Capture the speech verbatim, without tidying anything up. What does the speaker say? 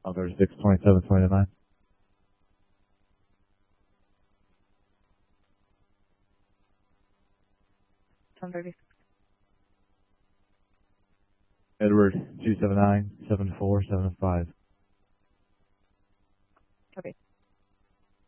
Oh, thirty-six, twenty-seven, twenty-nine. ten thirty-six. Edward, two seven nine, seven four seven five. Okay.